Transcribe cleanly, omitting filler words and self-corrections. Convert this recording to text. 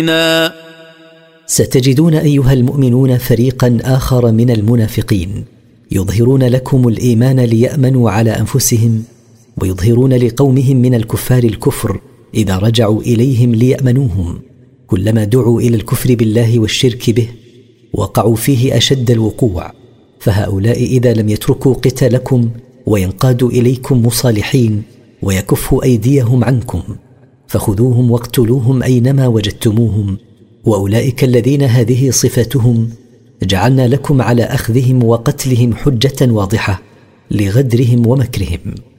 ستجدون أيها المؤمنون فريقا آخر من المنافقين يظهرون لكم الإيمان ليأمنوا على أنفسهم، ويظهرون لقومهم من الكفار الكفر إذا رجعوا إليهم ليأمنوهم. كلما دعوا إلى الكفر بالله والشرك به وقعوا فيه أشد الوقوع، فهؤلاء إذا لم يتركوا قتالكم وينقادوا إليكم مصالحين ويكفوا أيديهم عنكم، فخذوهم واقتلوهم أينما وجدتموهم. وأولئك الذين هذه صفتهم جعلنا لكم على أخذهم وقتلهم حجة واضحة لغدرهم ومكرهم.